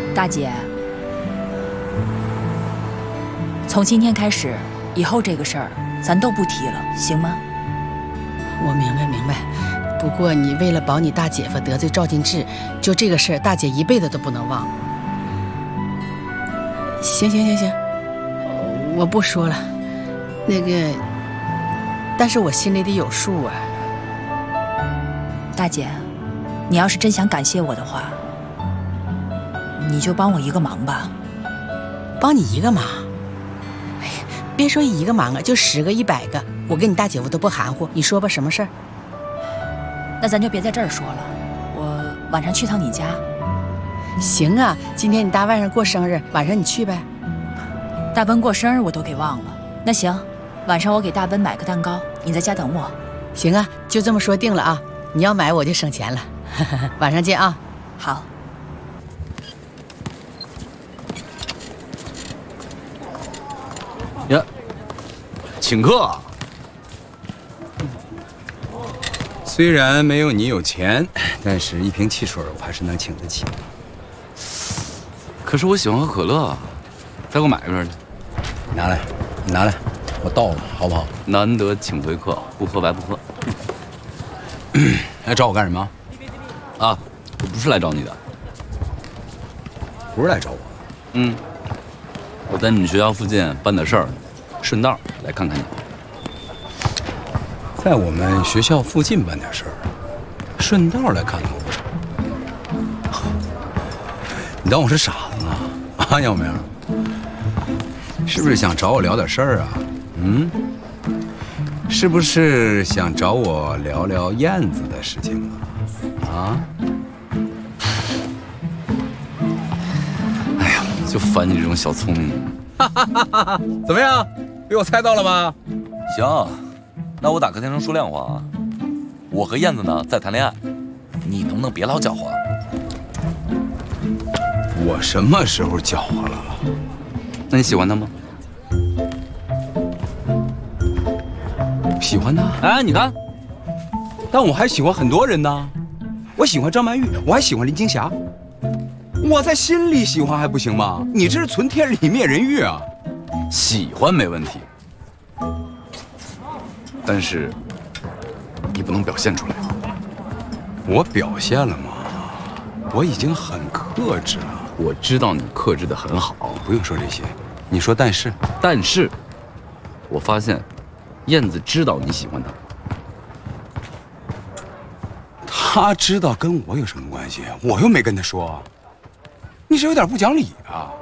大姐，从今天开始，以后这个事儿咱都不提了，行吗？ 我明白。不过你为了保你大姐夫得罪赵进志，就这个事儿，大姐一辈子都不能忘。行，我不说了。那个，但是我心里得有数啊。 大姐，你要是真想感谢我的话，你就帮我一个忙吧。 帮你一个忙？哎呀，别说一个忙啊，就10个100个，我跟你大姐夫都不含糊。你说吧，什么事儿？ 那咱就别在这儿说了，我晚上去趟你家。 行啊，今天你大外甥过生日，晚上你去呗。 大奔过生日我都给忘了。那行，晚上我给大奔买个蛋糕，你在家等我。 行啊，就这么说定了啊。你要买我就省钱了。晚上见啊。 好。 呀，请客。 虽然没有你有钱，但是一瓶汽水我还是能请得起。 可是我喜欢喝可乐，再给我买一瓶去。 拿来，我倒了，好不好？ 难得请回客，不喝白不喝。 来找我干什么？ 啊，我不是来找你的。 不是来找我。 我在你们学校附近办点事儿，顺道来看看你。 在我们学校附近办点事儿，顺道来看看我。你当我是傻子呢？啊，耀明，是不是想找我聊点事儿啊？是不是想找我聊聊燕子的事情啊？ 哎呀，就烦你这种小聪明。 怎么样？被我猜到了吧？ 行，那我打个电声说亮话啊。我和燕子呢在谈恋爱，你能不能别老搅和？ 我什么时候搅和了？ 那你喜欢他吗？ 喜欢他？ 哎，你看， 但我还喜欢很多人呢。我喜欢张曼玉，我还喜欢林青霞。我在心里喜欢还不行吗？你这是存天理灭人欲啊！ 喜欢没问题，但是你不能表现出来。 我表现了吗？我已经很克制了。 我知道你克制得很好， 不用说这些。你说但是， 我发现燕子知道你喜欢她。 她知道跟我有什么关系？我又没跟她说。你这有点不讲理啊！